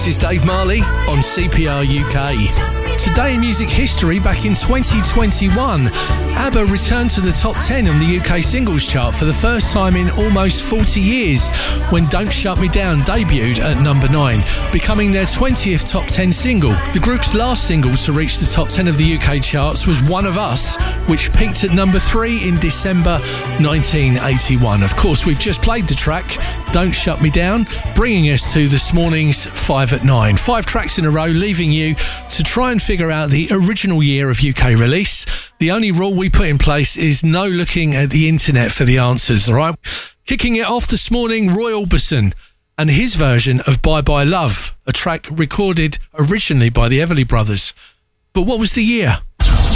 This is Dave Marley on CPR UK. Today in music history, back in 2021, ABBA returned to the top 10 on the UK singles chart for the first time in almost 40 years when Don't Shut Me Down debuted at number 9, becoming their 20th top 10 single. The group's last single to reach the top 10 of the UK charts was One of Us, which peaked at number 3 in December 1981. Of course, we've just played the track Don't Shut Me Down, bringing us to this morning's 5 at 9. 5 tracks in a row, leaving you to try and figure out the original year of UK release. The only rule we put in place is no looking at the internet for the answers, all right? Kicking it off this morning, Roy Orbison and his version of Bye Bye Love, a track recorded originally by the Everly Brothers. But what was the year?